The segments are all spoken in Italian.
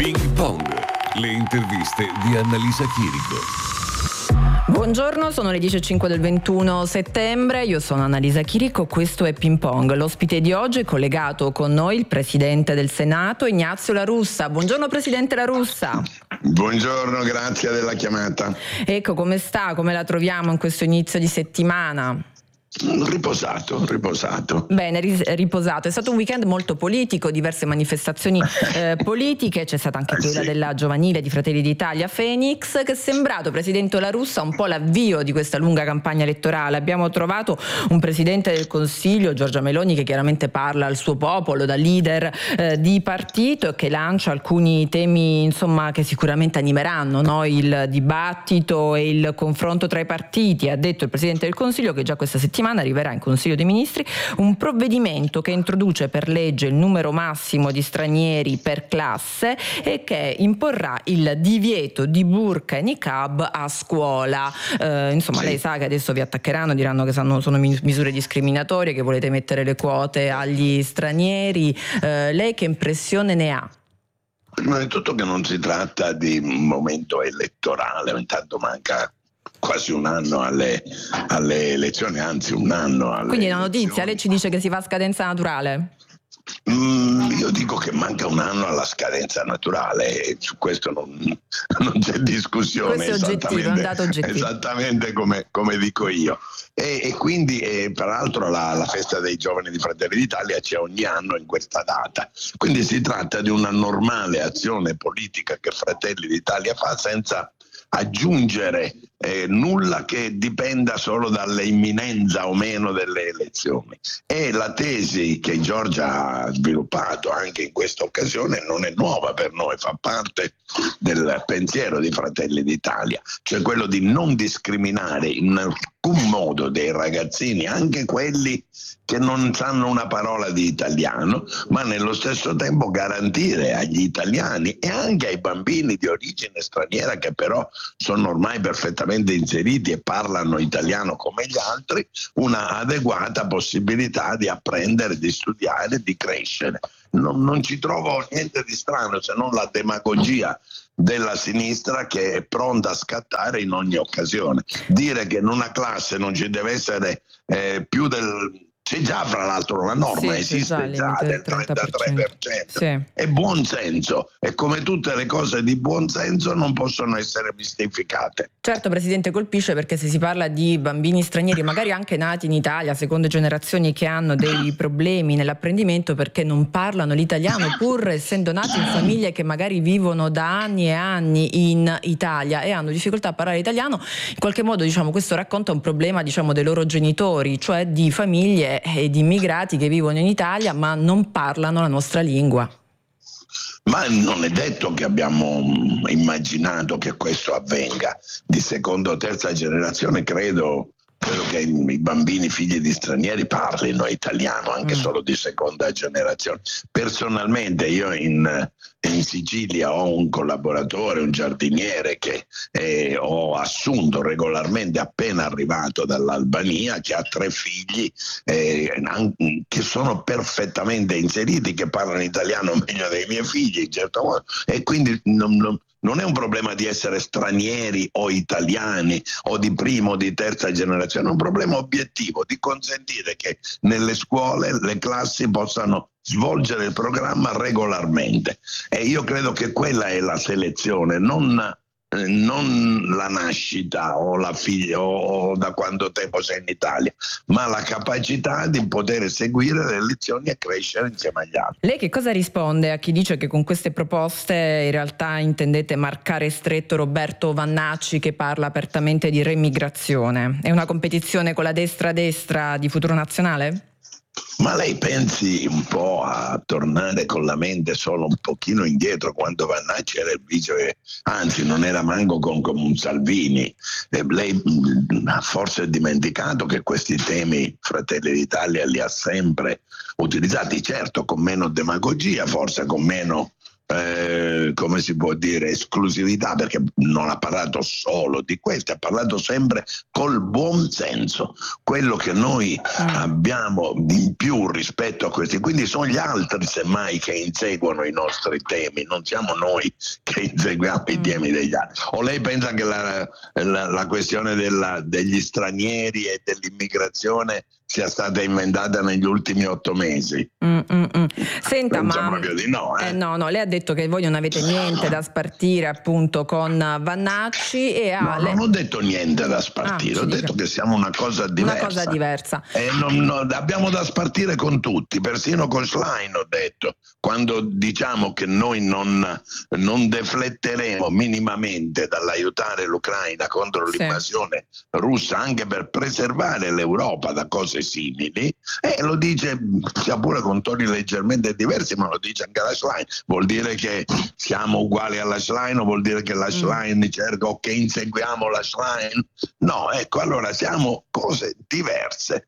Ping Pong, le interviste di Annalisa Chirico. Buongiorno, sono le 10:05 del 21 settembre, io sono Annalisa Chirico, questo è Ping Pong. L'ospite di oggi è collegato con noi il Presidente del Senato, Ignazio La Russa. Buongiorno Presidente La Russa. Buongiorno, grazie della chiamata. Ecco, come sta? Come la troviamo in questo inizio di settimana? Riposato. Bene, riposato. È stato un weekend molto politico, diverse manifestazioni politiche, c'è stata anche quella della giovanile di Fratelli d'Italia Phoenix, che è sembrato, Presidente La Russa, un po' l'avvio di questa lunga campagna elettorale. Abbiamo trovato un Presidente del Consiglio, Giorgia Meloni, che chiaramente parla al suo popolo da leader di partito e che lancia alcuni temi, insomma, che sicuramente animeranno, no? Il dibattito e il confronto tra i partiti. Ha detto il Presidente del Consiglio che già questa settimana arriverà in Consiglio dei Ministri un provvedimento che introduce per legge il numero massimo di stranieri per classe e che imporrà il divieto di burqa e niqab a scuola. Lei sa che adesso vi attaccheranno, diranno che sono misure discriminatorie, che volete mettere le quote agli stranieri. Lei che impressione ne ha? Prima di tutto che non si tratta di un momento elettorale, intanto manca quasi un anno alle elezioni, anzi un anno alle Quindi la notizia, elezioni. lei ci dice che si fa a scadenza naturale? Io dico che manca un anno alla scadenza naturale e su questo non c'è discussione. Questo è oggettivo, è un dato oggettivo. Esattamente come dico io. E quindi peraltro la festa dei giovani di Fratelli d'Italia c'è ogni anno in questa data. Quindi si tratta di una normale azione politica che Fratelli d'Italia fa senza aggiungere nulla che dipenda solo dall'imminenza o meno delle elezioni. E la tesi che Giorgia ha sviluppato anche in questa occasione non è nuova per noi, fa parte del pensiero di Fratelli d'Italia, cioè quello di non discriminare in alcun modo dei ragazzini, anche quelli che non sanno una parola di italiano, ma nello stesso tempo garantire agli italiani e anche ai bambini di origine straniera che però sono ormai perfettamente inseriti e parlano italiano come gli altri, una adeguata possibilità di apprendere, di studiare, di crescere. Non ci trovo niente di strano se non la demagogia della sinistra che è pronta a scattare in ogni occasione. Dire che in una classe non ci deve essere più del... C'è già fra l'altro la norma, esiste già del 33%. Sì. È buon senso e come tutte le cose di buon senso non possono essere mistificate. Certo Presidente, colpisce perché se si parla di bambini stranieri, magari anche nati in Italia, seconde generazioni che hanno dei problemi nell'apprendimento perché non parlano l'italiano pur essendo nati in famiglie che magari vivono da anni e anni in Italia e hanno difficoltà a parlare italiano, in qualche modo questo racconta un problema dei loro genitori, cioè di famiglie e di immigrati che vivono in Italia ma non parlano la nostra lingua. Ma non è detto che abbiamo immaginato che questo avvenga. Di seconda o terza generazione credo che i bambini figli di stranieri parlino italiano anche solo di seconda generazione. Personalmente io in Sicilia ho un collaboratore, un giardiniere che ho assunto regolarmente appena arrivato dall'Albania, che ha 3 figli che sono perfettamente inseriti, che parlano italiano meglio dei miei figli in certo modo, e quindi non è un problema di essere stranieri o italiani o di prima o di terza generazione, è un problema obiettivo di consentire che nelle scuole le classi possano svolgere il programma regolarmente. E io credo che quella è la selezione, non la nascita o la figlia o da quanto tempo sei in Italia, ma la capacità di poter seguire le lezioni e crescere insieme agli altri. Lei che cosa risponde a chi dice che con queste proposte in realtà intendete marcare stretto Roberto Vannacci, che parla apertamente di remigrazione? È una competizione con la destra di Futuro Nazionale? Ma lei pensi un po' a tornare con la mente solo un pochino indietro, quando Vannacci era il vice, anzi non era manco con Salvini. Lei ha forse dimenticato che questi temi Fratelli d'Italia li ha sempre utilizzati, certo con meno demagogia, forse con meno come si può dire, esclusività, perché non ha parlato solo di questo, ha parlato sempre col buon senso, quello che noi abbiamo in più rispetto a questi, quindi sono gli altri semmai che inseguono i nostri temi, non siamo noi che inseguiamo i temi degli altri. O lei pensa che la questione degli stranieri e dell'immigrazione sia stata inventata negli ultimi 8 mesi? Senta, penso ma proprio di no, no, lei ha detto che voi non avete niente da spartire appunto con Vannacci e non ho detto niente da spartire, ho detto che siamo una cosa diversa. E abbiamo da spartire con tutti, persino con Schlein ho detto, quando diciamo che noi non defletteremo minimamente dall'aiutare l'Ucraina contro l'invasione russa, anche per preservare l'Europa da cose simili, e lo dice sia pure con toni leggermente diversi, ma lo dice anche la Schlein. Vuol dire che siamo uguali alla Schlein o vuol dire che la Schlein cerca o che inseguiamo la Schlein? No, ecco, allora siamo cose diverse,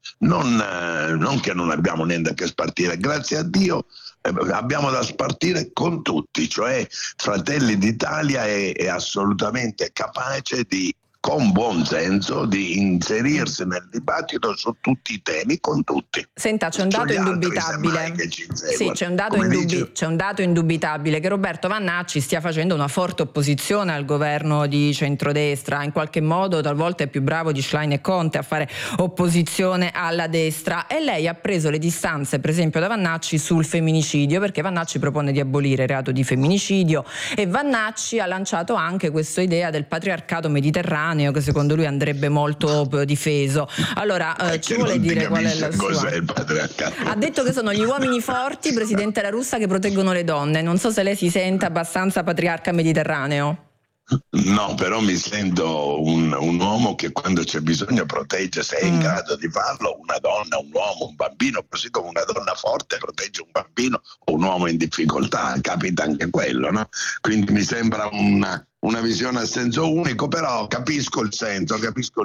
non che non abbiamo niente che spartire, grazie a Dio abbiamo da spartire con tutti, cioè Fratelli d'Italia è assolutamente capace con buon senso di inserirsi nel dibattito su tutti i temi, con tutti. Senta, c'è un dato indubitabile. Sì, c'è un dato indubitabile che Roberto Vannacci stia facendo una forte opposizione al governo di centrodestra, in qualche modo talvolta è più bravo di Schlein e Conte a fare opposizione alla destra, e lei ha preso le distanze per esempio da Vannacci sul femminicidio, perché Vannacci propone di abolire il reato di femminicidio e Vannacci ha lanciato anche questa idea del patriarcato mediterraneo che secondo lui andrebbe molto difeso. Allora ci vuole dire qual è la sua? Il patriarcato? Ha detto che sono gli uomini forti, presidente La Russa, che proteggono le donne. Non so se lei si sente abbastanza patriarca mediterraneo. No, però mi sento un uomo che quando c'è bisogno protegge, se è in grado di farlo, una donna, un uomo, un bambino, così come una donna forte protegge un bambino o un uomo in difficoltà, capita anche quello, no? Quindi mi sembra una visione a senso unico, però capisco il senso.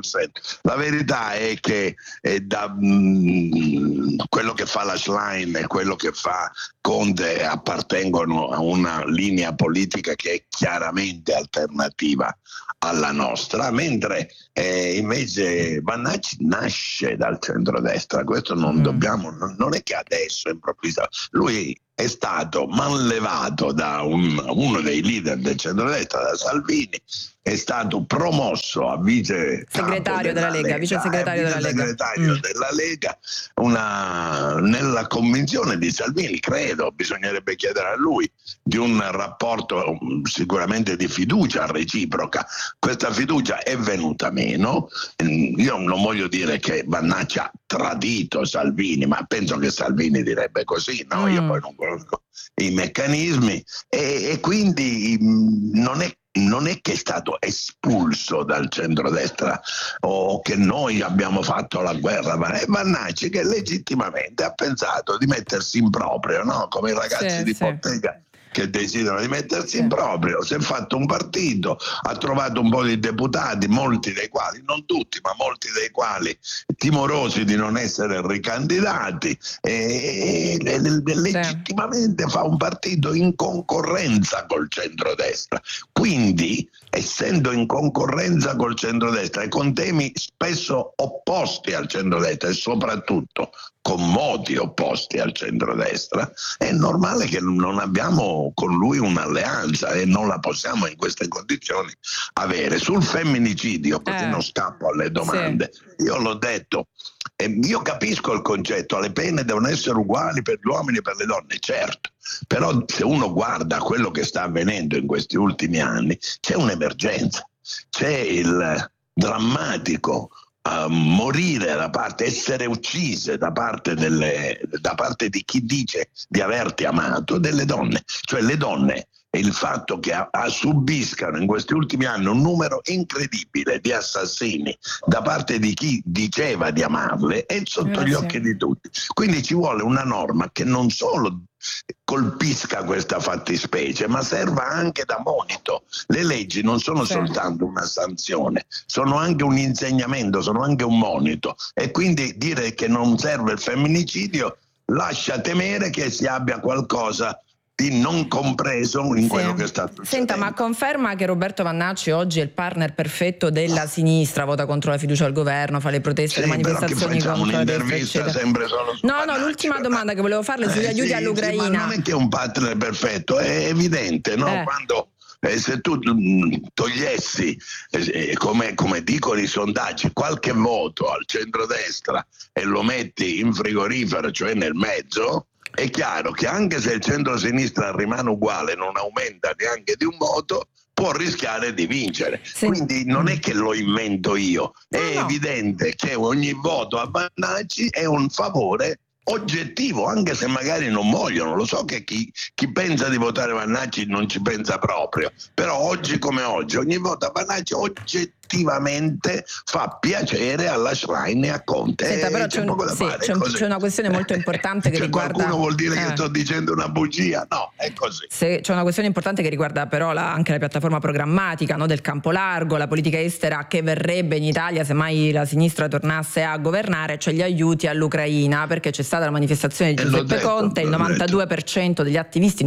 La verità è che quello che fa la Schlein e quello che fa Conte appartengono a una linea politica che è chiaramente alternativa alla nostra, mentre invece Vannacci nasce dal centrodestra. Questo non è che adesso improvvisamente, lui è stato manlevato da uno dei leader del centrodestra, da Salvini, è stato promosso a vice segretario della Lega, vice segretario della Lega, nella convinzione di Salvini, credo, bisognerebbe chiedere a lui, di un rapporto sicuramente di fiducia reciproca. Questa fiducia è venuta meno. Io non voglio dire che Vannacci ha tradito Salvini, ma penso che Salvini direbbe così, no? Io poi non conosco i meccanismi e quindi non è che è stato espulso dal centrodestra o che noi abbiamo fatto la guerra, ma è Vannacci che legittimamente ha pensato di mettersi in proprio, no? Come i ragazzi di bottega che desiderano di mettersi in proprio. Si è fatto un partito, ha trovato un po' di deputati, molti dei quali, non tutti, ma molti dei quali timorosi di non essere ricandidati, e legittimamente fa un partito in concorrenza col centrodestra. Quindi, essendo in concorrenza col centrodestra e con temi spesso opposti al centrodestra e soprattutto con modi opposti al centrodestra, è normale che non abbiamo con lui un'alleanza e non la possiamo in queste condizioni avere. Sul femminicidio, così non scappo alle domande, io l'ho detto, io capisco il concetto, le pene devono essere uguali per gli uomini e per le donne, certo, però se uno guarda quello che sta avvenendo in questi ultimi anni, c'è un'emergenza, c'è il drammatico morire essere uccise da parte di chi dice di averti amato, delle donne, cioè le donne, e il fatto che subiscano in questi ultimi anni un numero incredibile di assassini da parte di chi diceva di amarle è sotto gli occhi di tutti. Quindi ci vuole una norma che non solo colpisca questa fattispecie, ma serva anche da monito. Le leggi non sono soltanto una sanzione, sono anche un insegnamento, sono anche un monito, e quindi dire che non serve il femminicidio lascia temere che si abbia qualcosa di non compreso in quello che sta succedendo. Senta, ma conferma che Roberto Vannacci oggi è il partner perfetto della sinistra, vota contro la fiducia al governo, fa le proteste, le manifestazioni contro la destra, sempre solo su Vannacci, l'ultima domanda che volevo farle sugli aiuti all'Ucraina. Ma non è che è un partner perfetto, è evidente, no? Quando se tu togliessi, come dicono i sondaggi, qualche voto al centrodestra e lo metti in frigorifero, cioè nel mezzo, è chiaro che anche se il centro-sinistra rimane uguale, non aumenta neanche di un voto, può rischiare di vincere. Sì. Quindi non è che lo invento io, è evidente che ogni voto a Vannacci è un favore oggettivo, anche se magari non vogliono. Lo so che chi pensa di votare Vannacci non ci pensa proprio, però oggi come oggi ogni voto a Vannacci oggettivamente fa piacere alla Schlein e a Conte. Senta, però c'è una questione molto importante che riguarda... Qualcuno vuol dire che sto dicendo una bugia? No, è così. C'è una questione importante che riguarda però anche la piattaforma programmatica, no, del campo largo, la politica estera che verrebbe in Italia se mai la sinistra tornasse a governare, cioè gli aiuti all'Ucraina, perché c'è stata la manifestazione di Giuseppe Conte, il 92% degli attivisti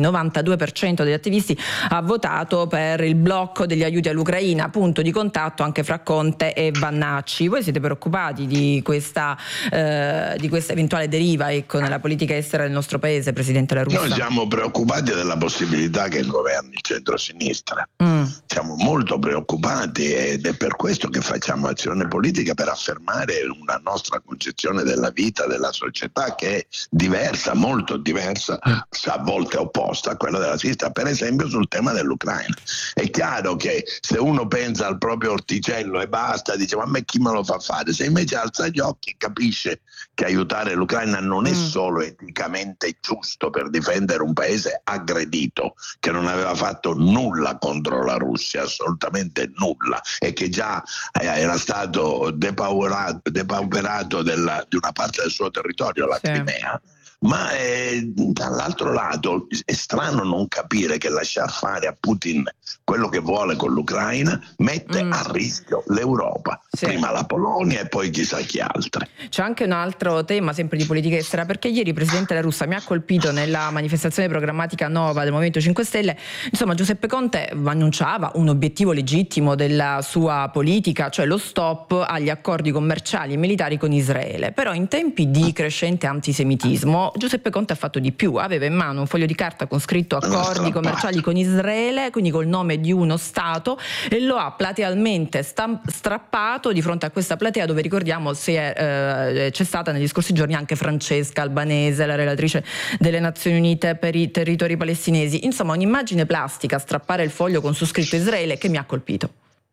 ha votato per il blocco degli aiuti all'Ucraina, punto di contatto anche fra Conte e Vannacci. Voi siete preoccupati di questa eventuale deriva, ecco, nella politica estera del nostro paese, Presidente La Russa? Noi siamo preoccupati della possibilità che governi il centro-sinistra. Siamo molto preoccupati ed è per questo che facciamo azione politica, per affermare una nostra concezione della vita, della società, che è diversa, molto diversa, a volte opposta a quella della sinistra, per esempio sul tema dell'Ucraina. È chiaro che se uno pensa al proprio orticello e basta, dice ma a me chi me lo fa fare? Se invece alza gli occhi e capisce che aiutare l'Ucraina non è solo eticamente giusto per difendere un paese aggredito, che non aveva fatto nulla contro la Russia, assolutamente nulla, e che già era stato depauperato di una parte del suo territorio, la Crimea. Ma dall'altro lato è strano non capire che lasciar fare a Putin quello che vuole con l'Ucraina mette a rischio l'Europa, prima la Polonia e poi chissà chi altri. C'è anche un altro tema sempre di politica estera, perché ieri il Presidente La Russa mi ha colpito nella manifestazione programmatica Nova del Movimento 5 Stelle. Insomma, Giuseppe Conte annunciava un obiettivo legittimo della sua politica, cioè lo stop agli accordi commerciali e militari con Israele. Però in tempi di crescente antisemitismo Giuseppe Conte ha fatto di più, aveva in mano un foglio di carta con scritto accordi commerciali con Israele, quindi col nome di uno Stato, e lo ha platealmente strappato di fronte a questa platea, dove ricordiamo c'è stata negli scorsi giorni anche Francesca Albanese, la relatrice delle Nazioni Unite per i territori palestinesi. Insomma, un'immagine plastica, strappare il foglio con su scritto Israele, che mi ha colpito.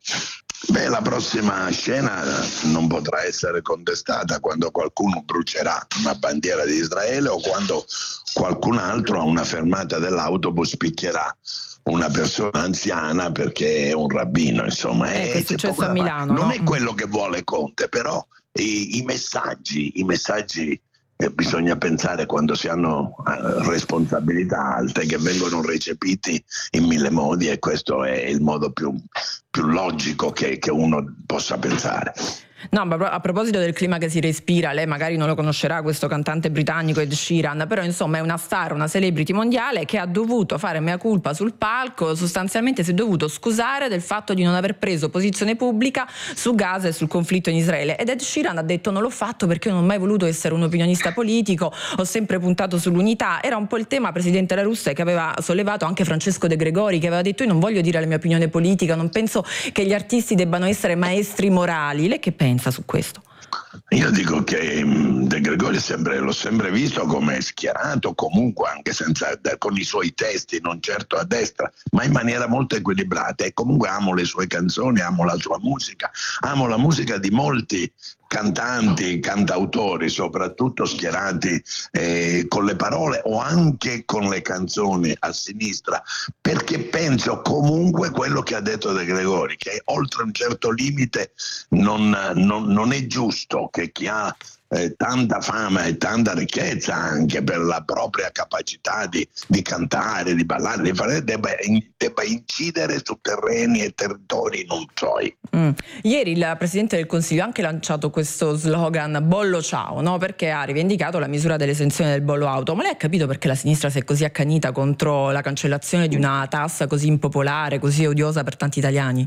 La prossima scena non potrà essere contestata quando qualcuno brucerà una bandiera di Israele o quando qualcun altro a una fermata dell'autobus picchierà una persona anziana perché è un rabbino, insomma. È successo a Milano. Non è quello che vuole Conte, però i messaggi bisogna pensare, quando si hanno responsabilità alte, che vengono recepiti in mille modi, e questo è il modo più logico che uno possa pensare. No, ma a proposito del clima che si respira, lei magari non lo conoscerà, questo cantante britannico Ed Sheeran, però insomma è una star, una celebrity mondiale che ha dovuto fare mea culpa sul palco, sostanzialmente si è dovuto scusare del fatto di non aver preso posizione pubblica su Gaza e sul conflitto in Israele. Ed Ed Sheeran ha detto: non l'ho fatto perché io non ho mai voluto essere un opinionista politico, ho sempre puntato sull'unità. Era un po' il tema, Presidente La Russa, che aveva sollevato anche Francesco De Gregori, che aveva detto: io non voglio dire la mia opinione politica, non penso che gli artisti debbano essere maestri morali. Lei che pensa su questo? Io dico che De Gregori l'ho sempre visto come schierato, comunque anche con i suoi testi, non certo a destra, ma in maniera molto equilibrata, e comunque amo le sue canzoni, amo la sua musica, amo la musica di molti cantanti, cantautori, soprattutto schierati con le parole o anche con le canzoni a sinistra, perché penso comunque quello che ha detto De Gregori, che oltre un certo limite non è giusto che chi ha tanta fama e tanta ricchezza anche per la propria capacità di cantare, di ballare, di fare, debba incidere su terreni e territori non suoi. Ieri il Presidente del Consiglio ha anche lanciato questo slogan bollo ciao, no? Perché ha rivendicato la misura dell'esenzione del bollo auto. Ma lei ha capito perché la sinistra si è così accanita contro la cancellazione di una tassa così impopolare, così odiosa per tanti italiani?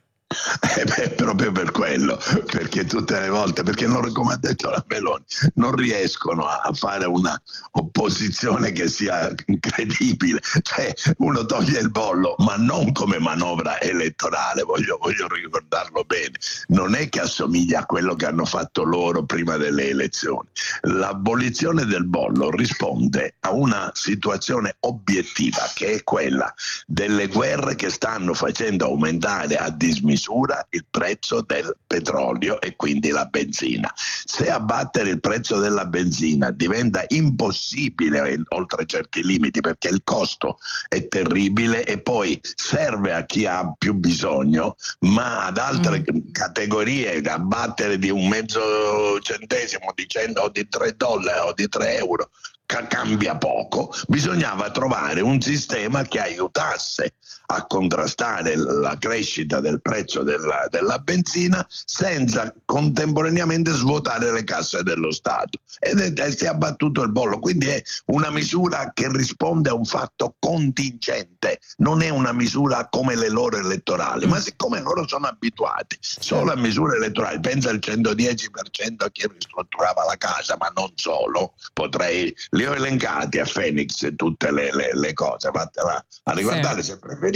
Proprio per quello, perché tutte le volte, perché non, come ha detto la Meloni, non riescono a fare una opposizione che sia credibile. Cioè, uno toglie il bollo, ma non come manovra elettorale, voglio ricordarlo bene, non è che assomiglia a quello che hanno fatto loro prima delle elezioni. L'abolizione del bollo risponde a una situazione obiettiva, che è quella delle guerre che stanno facendo aumentare a dismisura il prezzo del petrolio e quindi la benzina. Se abbattere il prezzo della benzina diventa impossibile oltre certi limiti, perché il costo è terribile e poi serve a chi ha più bisogno, ma ad altre categorie abbattere di un mezzo centesimo, di 100 o di $3 o di €3 cambia poco. Bisognava trovare un sistema che aiutasse a contrastare la crescita del prezzo della benzina senza contemporaneamente svuotare le casse dello Stato, ed si è abbattuto il bollo. Quindi è una misura che risponde a un fatto contingente, non è una misura come le loro elettorali, ma siccome loro sono abituati solo a misure elettorali, pensa al 110% a chi ristrutturava la casa, ma non solo, li ho elencati a Phoenix tutte le cose, vattela a riguardare se preferisce.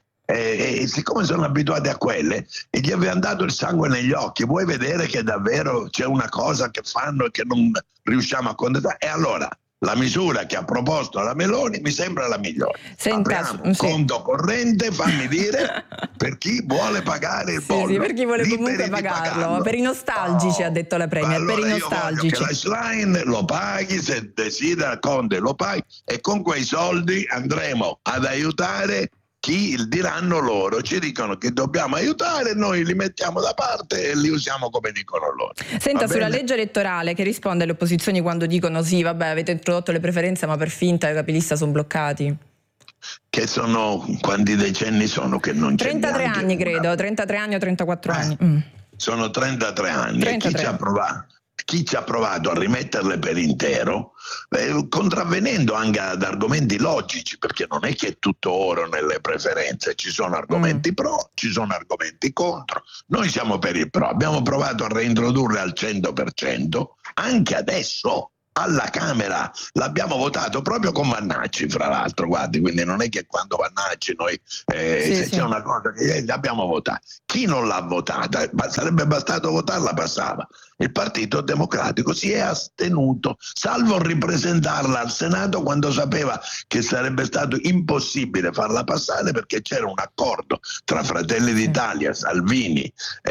E siccome sono abituati a quelle e gli avevano dato il sangue negli occhi, vuoi vedere che davvero c'è una cosa che fanno e che non riusciamo a contestare? E allora la misura che ha proposto la Meloni mi sembra la migliore. Apriamo un conto corrente, fammi dire, per chi vuole pagare il bollo. Sì, per chi vuole comunque pagarlo. Per i nostalgici, ha detto la Premier, allora per i nostalgici. Che la Schlein lo paghi, se desidera Conte lo paghi, e con quei soldi andremo ad aiutare chi diranno loro, ci dicono che dobbiamo aiutare, noi li mettiamo da parte e li usiamo come dicono loro. Senta, sulla legge elettorale, che risponde alle opposizioni quando dicono sì, vabbè, avete introdotto le preferenze, ma per finta i capilista sono bloccati? Che sono, quanti decenni sono che non c'è 33 anni credo, 33 anni o 34 anni. Sono 33 anni. 33. Chi ci ha provato a rimetterle per intero, contravvenendo anche ad argomenti logici, perché non è che è tutto oro nelle preferenze, ci sono argomenti pro, ci sono argomenti contro. Noi siamo per il pro, abbiamo provato a reintrodurle al 100%, anche adesso alla Camera l'abbiamo votato proprio con Vannacci, fra l'altro, guardi, quindi non è che quando Vannacci noi c'è una cosa che l'abbiamo votata. Chi non l'ha votata, sarebbe bastato votarla, passava. Il Partito Democratico si è astenuto, salvo ripresentarla al Senato quando sapeva che sarebbe stato impossibile farla passare, perché c'era un accordo tra Fratelli d'Italia, Salvini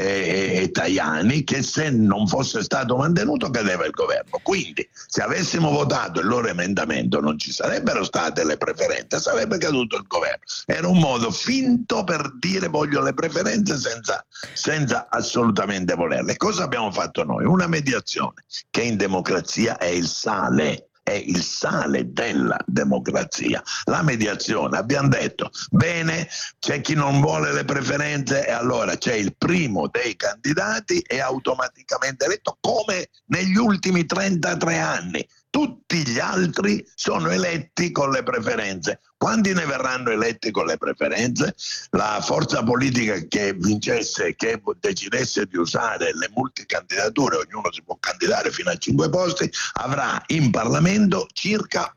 e Tajani, che se non fosse stato mantenuto cadeva il governo. Quindi se avessimo votato il loro emendamento non ci sarebbero state le preferenze, sarebbe caduto il governo. Era un modo finto per dire voglio le preferenze senza assolutamente volerle. Cosa abbiamo fatto noi? Una mediazione che in democrazia è il sale della democrazia. La mediazione, abbiamo detto, bene, c'è chi non vuole le preferenze e allora c'è il primo dei candidati e automaticamente eletto, come negli ultimi 33 anni. Tutti gli altri sono eletti con le preferenze. Quanti ne verranno eletti con le preferenze? La forza politica che vincesse, che decidesse di usare le multicandidature, ognuno si può candidare fino a 5 posti, avrà in Parlamento circa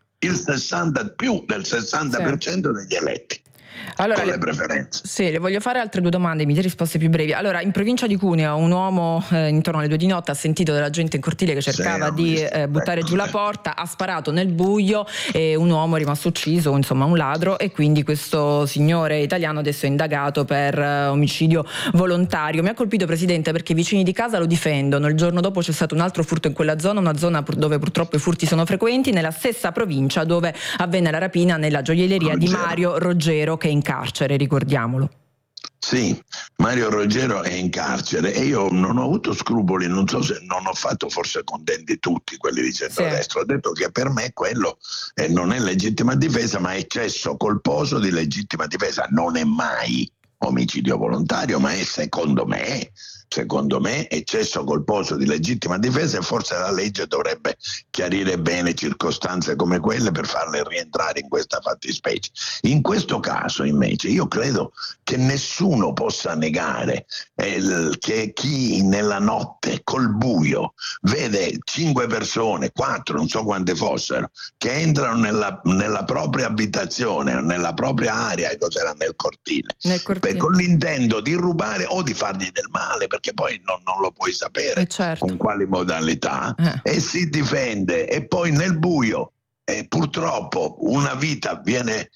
più del 60% degli eletti. Allora, con le preferenze. Sì, le voglio fare altre 2 domande, mi dia risposte più brevi. Allora, in provincia di Cuneo un uomo intorno alle 2 di notte ha sentito della gente in cortile che cercava di buttare giù la porta, ha sparato nel buio e un uomo è rimasto ucciso, insomma un ladro, e quindi questo signore italiano adesso è indagato per omicidio volontario. Mi ha colpito, Presidente, perché i vicini di casa lo difendono. Il giorno dopo c'è stato un altro furto in quella zona, una zona dove purtroppo i furti sono frequenti, nella stessa provincia dove avvenne la rapina nella gioielleria di Mario Roggero, che è in carcere, ricordiamolo. Sì, Mario Roggero è in carcere e io non ho avuto scrupoli, non so se non ho fatto forse contenti tutti quelli di centrodestra. Ho detto che per me quello non è legittima difesa, ma è eccesso colposo di legittima difesa. Non è mai omicidio volontario, ma è secondo me eccesso colposo di legittima difesa, e forse la legge dovrebbe chiarire bene circostanze come quelle per farle rientrare in questa fattispecie. In questo caso invece io credo che nessuno possa negare che chi nella notte col buio vede 5 persone, 4, non so quante fossero, che entrano nella propria abitazione, nella propria area, cos'era, nel cortile, con l'intento di rubare o di fargli del male, perché poi non lo puoi sapere con quali modalità, e si difende, e poi nel buio purtroppo una vita viene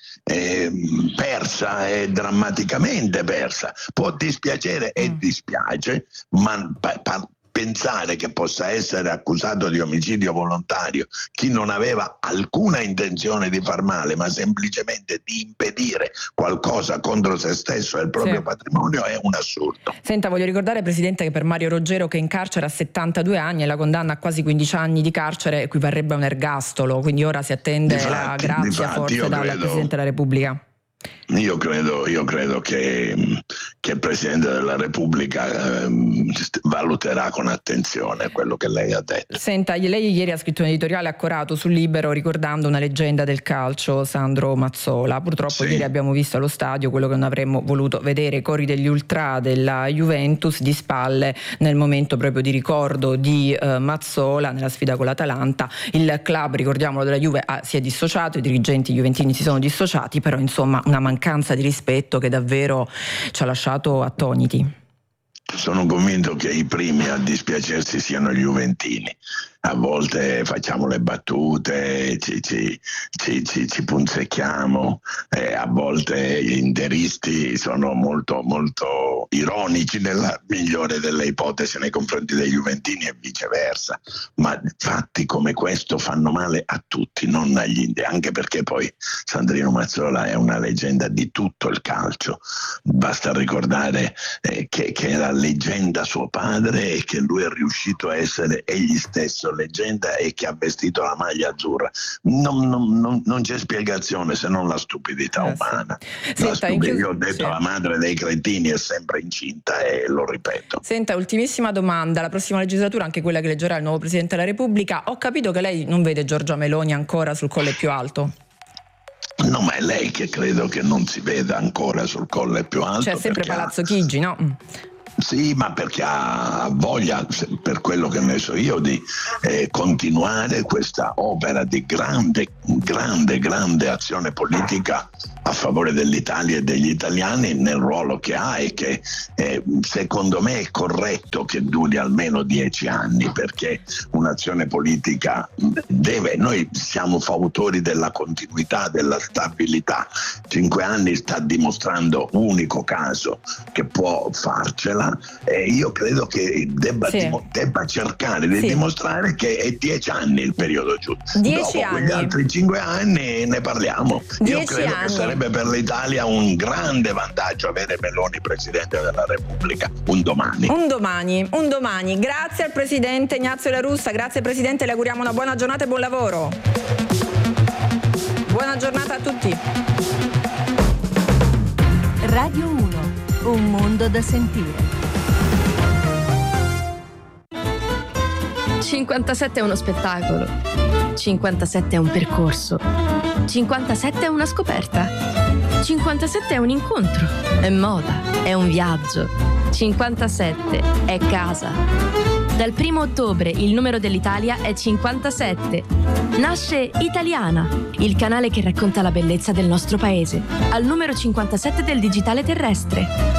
persa, e drammaticamente persa. Può dispiacere e dispiace, ma pensare che possa essere accusato di omicidio volontario chi non aveva alcuna intenzione di far male, ma semplicemente di impedire qualcosa contro se stesso e il proprio patrimonio, è un assurdo. Senta, voglio ricordare, Presidente, che per Mario Roggero, che è in carcere a 72 anni e la condanna a quasi 15 anni di carcere equivarrebbe a un ergastolo, quindi ora si attende la grazia forse dal Presidente della Repubblica. Io credo che il Presidente della Repubblica valuterà con attenzione quello che lei ha detto. Senta, lei ieri ha scritto un editoriale accorato sul Libero ricordando una leggenda del calcio, Sandro Mazzola. Purtroppo ieri abbiamo visto allo stadio quello che non avremmo voluto vedere, cori degli ultra della Juventus di spalle nel momento proprio di ricordo di Mazzola nella sfida con l'Atalanta. Il club, ricordiamolo, della Juve si è dissociato, i dirigenti juventini si sono dissociati, però insomma una mancanza di rispetto che davvero ci ha lasciato attoniti. Sono convinto che i primi a dispiacersi siano gli juventini. A volte facciamo le battute, ci punzecchiamo, a volte gli interisti sono molto molto ironici, nella migliore delle ipotesi, nei confronti dei juventini e viceversa, ma fatti come questo fanno male a tutti, non agli anche perché poi Sandrino Mazzola è una leggenda di tutto il calcio. Basta ricordare che era leggenda suo padre e che lui è riuscito a essere egli stesso leggenda e che ha vestito la maglia azzurra. Non c'è spiegazione se non la stupidità umana. Io ho detto la madre dei cretini è sempre incinta e lo ripeto. Senta, ultimissima domanda. La prossima legislatura, anche quella che eleggerà il nuovo Presidente della Repubblica, ho capito che lei non vede Giorgia Meloni ancora sul colle più alto. No, ma è lei che credo che non si veda ancora sul colle più alto. C'è sempre Palazzo Chigi, no? Sì, ma perché ha voglia, per quello che ne so io, di continuare questa opera di grande azione politica a favore dell'Italia e degli italiani nel ruolo che ha, e che secondo me è corretto che duri almeno 10 anni, perché un'azione politica noi siamo fautori della continuità, della stabilità. 5 anni sta dimostrando, unico caso che può farcela, e io credo che debba cercare di dimostrare che è 10 anni il periodo giusto. 10 anni. Quegli altri 5 anni ne parliamo. Io credo che sarebbe per l'Italia un grande vantaggio avere Meloni Presidente della Repubblica un domani. Grazie al Presidente Ignazio La Russa, grazie Presidente, le auguriamo una buona giornata e buon lavoro. Buona giornata a tutti. Radio 1, un mondo da sentire. 57 è uno spettacolo, 57 è un percorso, 57 è una scoperta, 57 è un incontro, è moda, è un viaggio, 57 è casa. Dal 1 ottobre il numero dell'Italia è 57. Nasce Italiana, il canale che racconta la bellezza del nostro paese, al numero 57 del digitale terrestre.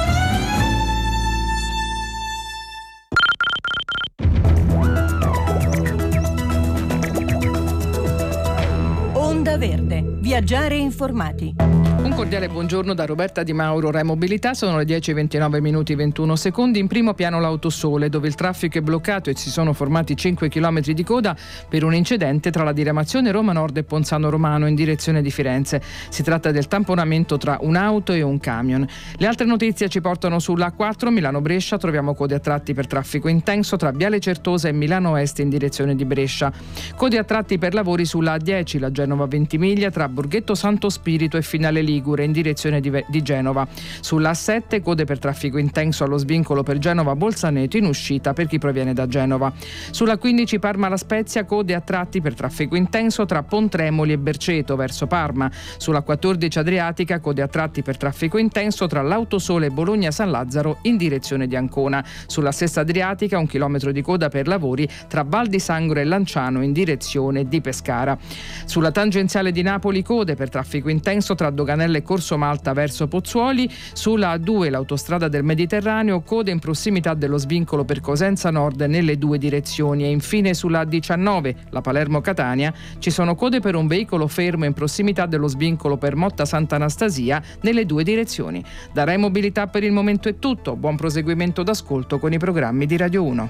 Onda Verde, vi Viaggiare informati. Un cordiale buongiorno da Roberta Di Mauro, Rai Mobilità. Sono le 10:29 minuti e 21 secondi. In primo piano l'Autosole, dove il traffico è bloccato e si sono formati 5 km di coda per un incidente tra la diramazione Roma Nord e Ponzano Romano in direzione di Firenze. Si tratta del tamponamento tra un'auto e un camion. Le altre notizie ci portano sulla A4 Milano-Brescia. Troviamo code a tratti per traffico intenso tra Viale Certosa e Milano Est in direzione di Brescia. Code a tratti per lavori sulla A10, la Genova Ventimiglia, tra Borghetto Santo Spirito e Finale Ligure in direzione di Genova. Sulla A7 code per traffico intenso allo svincolo per Genova Bolzaneto in uscita per chi proviene da Genova. Sulla 15 Parma La Spezia code a tratti per traffico intenso tra Pontremoli e Berceto verso Parma. Sulla 14 Adriatica code a tratti per traffico intenso tra l'Autosole e Bologna San Lazzaro in direzione di Ancona. Sulla stessa Adriatica 1 chilometro di coda per lavori tra Val di Sangro e Lanciano in direzione di Pescara. Sulla tangenziale di Napoli code per traffico intenso tra Doganelle e Corso Malta verso Pozzuoli. Sulla A2 l'autostrada del Mediterraneo code in prossimità dello svincolo per Cosenza Nord nelle due direzioni. E infine sulla A19 la Palermo-Catania ci sono code per un veicolo fermo in prossimità dello svincolo per Motta Sant'Anastasia nelle due direzioni. Da Rai Mobilità per il momento è tutto. Buon proseguimento d'ascolto con i programmi di Radio 1.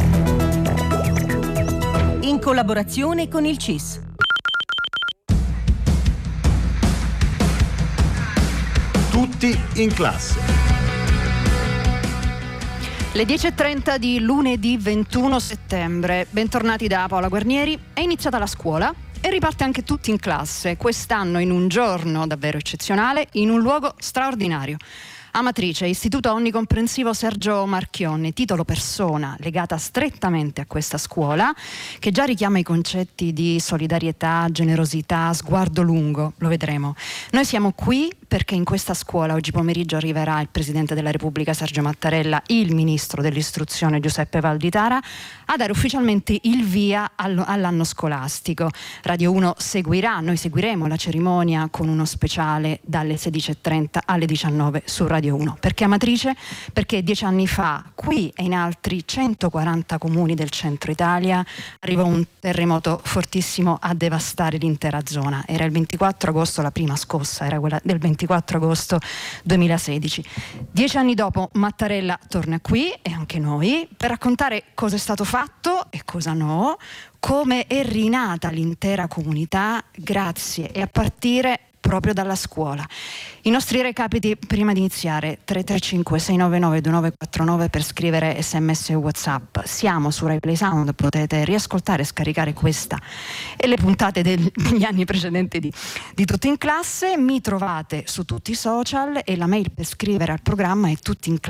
In collaborazione con il CIS. Tutti in classe. Le 10:30 di lunedì 21 settembre. Bentornati da Paola Guarnieri. È iniziata la scuola e riparte anche tutti in classe. Quest'anno in un giorno davvero eccezionale, in un luogo straordinario. Amatrice, Istituto Onnicomprensivo Sergio Marchionne, titolo persona legata strettamente a questa scuola, che già richiama i concetti di solidarietà, generosità, sguardo lungo, lo vedremo. Noi siamo qui perché in questa scuola oggi pomeriggio arriverà il Presidente della Repubblica Sergio Mattarella, il Ministro dell'Istruzione Giuseppe Valditara, a dare ufficialmente il via all'anno scolastico. Radio 1 seguirà, noi seguiremo la cerimonia con uno speciale dalle 16:30 alle 19 su Radio 1. Perché Amatrice? Perché 10 anni fa qui e in altri 140 comuni del centro Italia arrivò un terremoto fortissimo a devastare l'intera zona. Era il 24 agosto, la prima scossa era quella del 24 agosto 2016. 10 anni dopo Mattarella torna qui e anche noi per raccontare cosa è stato fatto e cosa no, come è rinata l'intera comunità grazie e a partire proprio dalla scuola. I nostri recapiti prima di iniziare: 335 699 2949 per scrivere SMS e WhatsApp. Siamo su Rai Play Sound, potete riascoltare e scaricare questa e le puntate degli anni precedenti di Tutti in Classe. Mi trovate su tutti i social e la mail per scrivere al programma è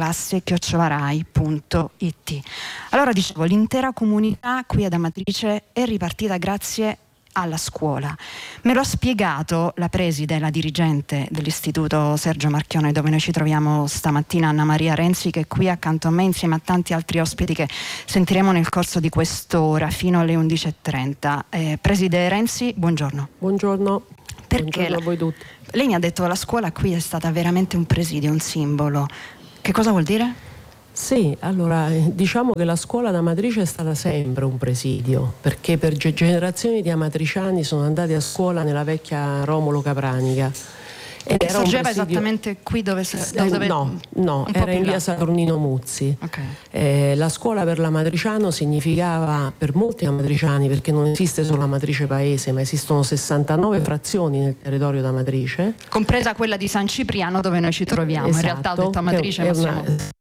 tuttiinclasse@rai.it. Allora, dicevo, l'intera comunità qui ad Amatrice è ripartita grazie alla scuola. Me lo ha spiegato la preside, la dirigente dell'Istituto Sergio Marchionne, dove noi ci troviamo stamattina, Anna Maria Renzi, che è qui accanto a me insieme a tanti altri ospiti che sentiremo nel corso di quest'ora fino alle 11:30. Preside Renzi, buongiorno. Buongiorno. Perché buongiorno a voi tutti. Lei mi ha detto che la scuola qui è stata veramente un presidio, un simbolo. Che cosa vuol dire? Sì, allora diciamo che la scuola d'Amatrice è stata sempre un presidio, perché per generazioni di amatriciani sono andati a scuola nella vecchia Romolo Capranica. E sorgeva esattamente qui dove no, era in via Saturnino Muzzi. Okay. La scuola per l'amatriciano significava, per molti amatriciani, perché non esiste solo Amatrice Paese, ma esistono 69 frazioni nel territorio d'Amatrice, compresa quella di San Cipriano dove noi ci troviamo. Esatto, in realtà ho detto Amatrice, ma siamo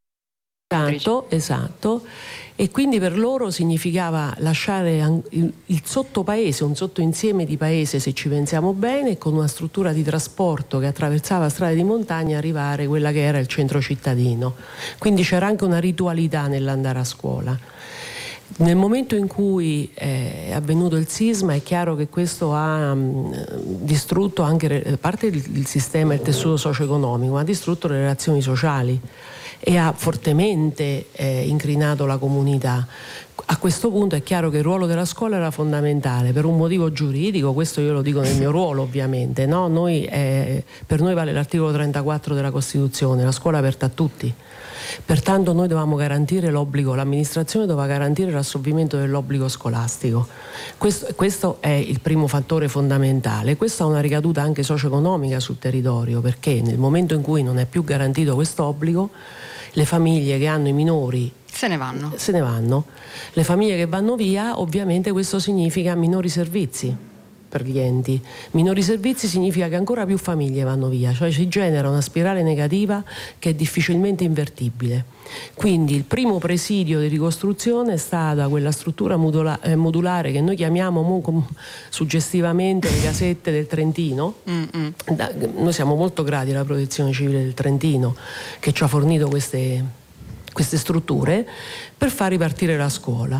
esatto, e quindi per loro significava lasciare il sottopaese, un sottoinsieme di paese, se ci pensiamo bene, con una struttura di trasporto che attraversava strade di montagna e arrivare a quella che era il centro cittadino. Quindi c'era anche una ritualità nell'andare a scuola. Nel momento in cui è avvenuto il sisma è chiaro che questo ha distrutto anche, a parte il sistema e il tessuto socio-economico, ma ha distrutto le relazioni sociali e ha fortemente incrinato la comunità. A questo punto è chiaro che il ruolo della scuola era fondamentale per un motivo giuridico, questo io lo dico nel mio ruolo ovviamente, no? Per noi vale l'articolo 34 della Costituzione, la scuola è aperta a tutti. Pertanto noi dovevamo garantire l'obbligo, l'amministrazione doveva garantire l'assolvimento dell'obbligo scolastico. Questo è il primo fattore fondamentale. Questo ha una ricaduta anche socio-economica sul territorio, perché nel momento in cui non è più garantito questo obbligo, le famiglie che hanno i minori se ne vanno. Le famiglie che vanno via, ovviamente questo significa minori servizi per gli enti. Minori servizi significa che ancora più famiglie vanno via, cioè si genera una spirale negativa che è difficilmente invertibile. Quindi il primo presidio di ricostruzione è stata quella struttura modulare che noi chiamiamo suggestivamente le casette del Trentino. Noi siamo molto grati alla Protezione Civile del Trentino che ci ha fornito queste strutture per far ripartire la scuola.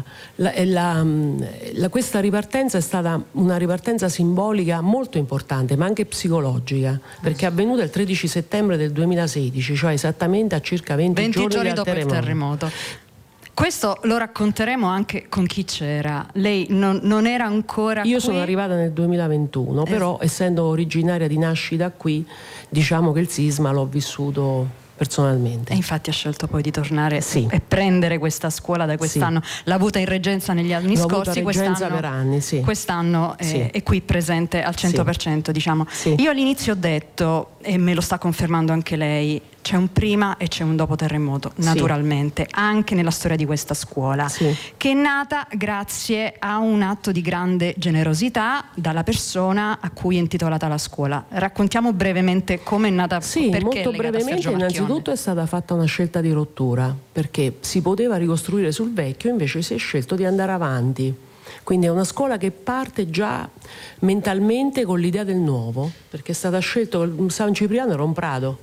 Questa ripartenza è stata una ripartenza simbolica molto importante, ma anche psicologica, perché è avvenuta il 13 settembre del 2016, cioè esattamente a circa 20 giorni dopo il terremoto. Questo lo racconteremo anche con chi c'era. Lei non era ancora qui? Io sono arrivata nel 2021, però essendo originaria di nascita qui, diciamo che il sisma l'ho vissuto personalmente. E infatti ha scelto poi di tornare e prendere questa scuola da quest'anno. L'ha avuta in reggenza negli anni scorsi, per anni, quest'anno è qui presente al 100%, diciamo. Io all'inizio ho detto, e me lo sta confermando anche lei, c'è un prima e c'è un dopo terremoto, naturalmente, anche nella storia di questa scuola, che è nata grazie a un atto di grande generosità dalla persona a cui è intitolata la scuola. Raccontiamo brevemente come è nata, perché molto brevemente. Innanzitutto è stata fatta una scelta di rottura, perché si poteva ricostruire sul vecchio, invece si è scelto di andare avanti. Quindi è una scuola che parte già mentalmente con l'idea del nuovo, perché è stata scelto, San Cipriano era un prato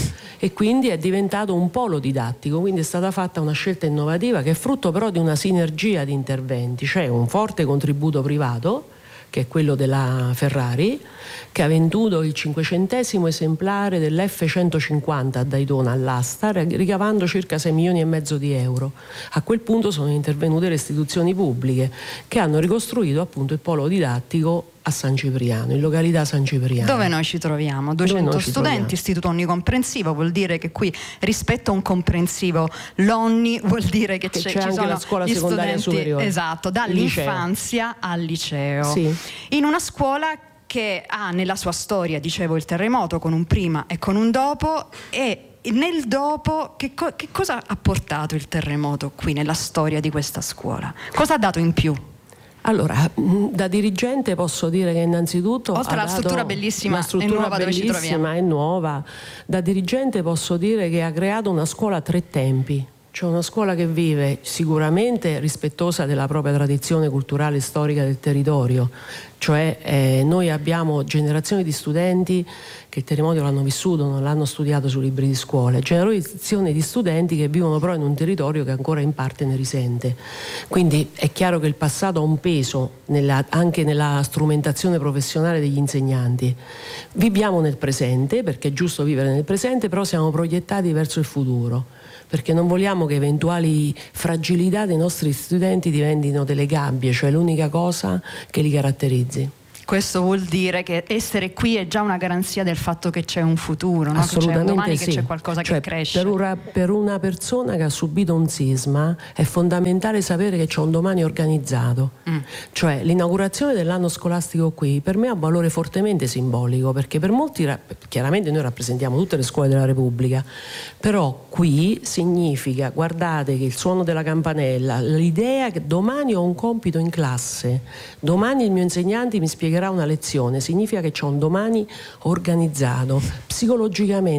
e quindi è diventato un polo didattico, quindi è stata fatta una scelta innovativa che è frutto però di una sinergia di interventi, cioè un forte contributo privato, che è quello della Ferrari, che ha venduto il 500° esemplare dell'F-150 a Daytona all'asta, ricavando circa 6,5 milioni di euro. A quel punto sono intervenute le istituzioni pubbliche che hanno ricostruito appunto il polo didattico a San Cipriano, in località San Cipriano. Dove noi ci troviamo? 200 studenti, istituto onnicomprensivo, vuol dire che qui rispetto a un comprensivo l'onni vuol dire che c'è ci anche sono la scuola gli secondaria studenti, superiore. esatto, dall'infanzia al liceo. In una scuola che ha nella sua storia, dicevo, il terremoto con un prima e con un dopo, e nel dopo che cosa ha portato il terremoto qui nella storia di questa scuola? Cosa ha dato in più? Allora, da dirigente posso dire che innanzitutto oltre alla struttura bellissima e nuova dove ci troviamo, è nuova, da dirigente posso dire che ha creato una scuola a 3 tempi. Cioè una scuola che vive sicuramente rispettosa della propria tradizione culturale e storica del territorio, cioè noi abbiamo generazioni di studenti che il terremoto l'hanno vissuto, non l'hanno studiato sui libri di scuola, generazioni di studenti che vivono però in un territorio che ancora in parte ne risente. Quindi è chiaro che il passato ha un peso anche nella strumentazione professionale degli insegnanti. Viviamo nel presente, perché è giusto vivere nel presente, però siamo proiettati verso il futuro, perché non vogliamo che eventuali fragilità dei nostri studenti diventino delle gabbie, cioè l'unica cosa che li caratterizzi. Questo vuol dire che essere qui è già una garanzia del fatto che c'è un futuro, no? Assolutamente, che c'è un domani, che c'è qualcosa che cresce. Per una persona che ha subito un sisma è fondamentale sapere che c'è un domani organizzato. Cioè l'inaugurazione dell'anno scolastico qui per me ha un valore fortemente simbolico, perché per molti, chiaramente noi rappresentiamo tutte le scuole della Repubblica, però qui significa, guardate, che il suono della campanella, l'idea che domani ho un compito in classe, domani il mio insegnante mi spiegherà una lezione, significa che c'è un domani organizzato psicologicamente.